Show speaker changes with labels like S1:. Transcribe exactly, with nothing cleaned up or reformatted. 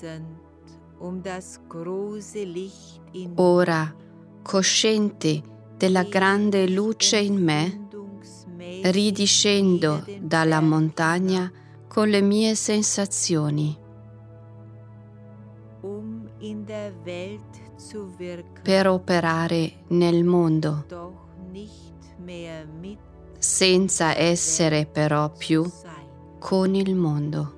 S1: Ora, cosciente della grande luce in me, ridiscendo dalla montagna con le mie sensazioni, per operare nel mondo, senza essere però più con il mondo.